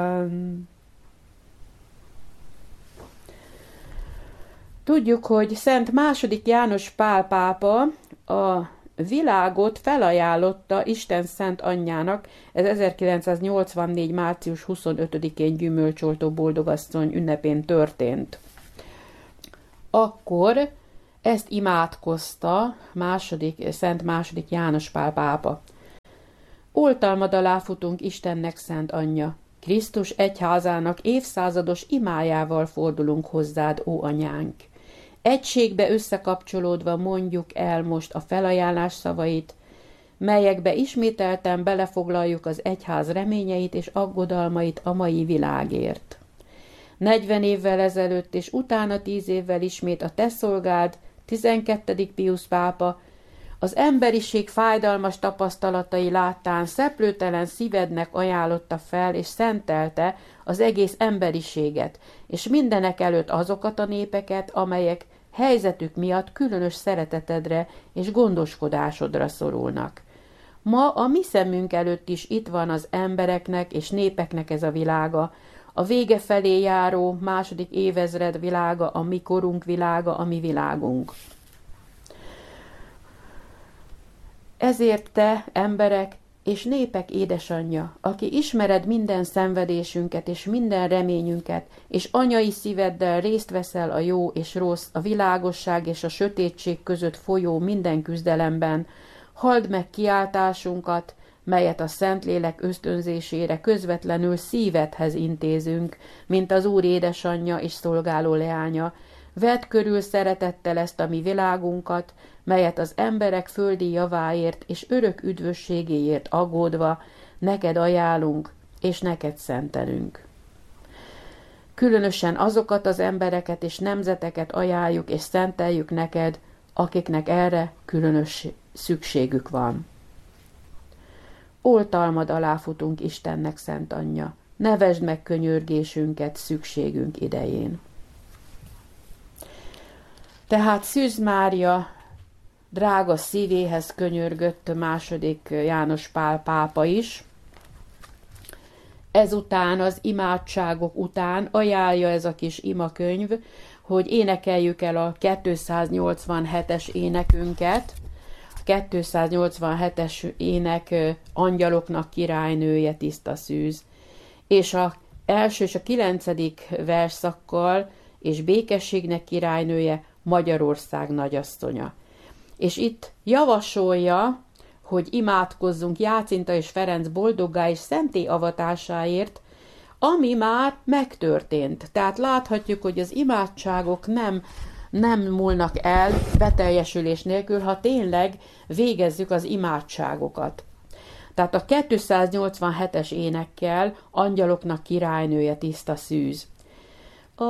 Tudjuk, hogy Szent II. János Pál pápa a világot felajánlotta Isten Szent Anyjának, ez 1984. március 25-én Gyümölcsoltó Boldogasszony ünnepén történt. Akkor ezt imádkozta Szent II. János Pál pápa. Oltalmad alá futunk Istennek Szent Anyja. Krisztus egyházának évszázados imájával fordulunk hozzád, ó anyánk. Egységbe összekapcsolódva mondjuk el most a felajánlás szavait, melyekbe ismételten belefoglaljuk az egyház reményeit és aggodalmait a mai világért. 40 évvel ezelőtt és utána 10 évvel ismét a te szolgád, 12. Piusz pápa, az emberiség fájdalmas tapasztalatai láttán szeplőtelen szívednek ajánlotta fel és szentelte az egész emberiséget, és mindenek előtt azokat a népeket, amelyek helyzetük miatt különös szeretetedre és gondoskodásodra szorulnak. Ma a mi szemünk előtt is itt van az embereknek és népeknek ez a világa, a vége felé járó második évezred világa, a mi korunk világa, a mi világunk. Ezért te, emberek és népek édesanyja, aki ismered minden szenvedésünket és minden reményünket, és anyai szíveddel részt veszel a jó és rossz, a világosság és a sötétség között folyó minden küzdelemben, halld meg kiáltásunkat, melyet a Szentlélek ösztönzésére közvetlenül szívedhez intézünk, mint az Úr édesanyja és szolgáló leánya. Vedd körül szeretettel ezt a mi világunkat, melyet az emberek földi javáért és örök üdvösségéért aggódva neked ajánlunk, és neked szentelünk. Különösen azokat az embereket és nemzeteket ajánljuk és szenteljük neked, akiknek erre különös szükségük van. Oltalmad alá futunk Istennek, Szent Anyja, nevesd meg könyörgésünket szükségünk idején. Tehát Szűz Mária drága szívéhez könyörgött II. János Pál pápa is. Ezután, az imádságok után ajánlja ez a kis imakönyv, hogy énekeljük el a 287-es énekünket. A 287-es ének Angyaloknak királynője, tiszta szűz. És az első és a 9. versszakkal és békességnek királynője, Magyarország nagyasszonya. És itt javasolja, hogy imádkozzunk Jácinta és Ferenc boldoggá és szenté avatásáért, ami már megtörtént. Tehát láthatjuk, hogy az imádságok nem múlnak el beteljesülés nélkül, ha tényleg végezzük az imádságokat. Tehát a 287-es énekkel Angyaloknak királynője, tiszta szűz.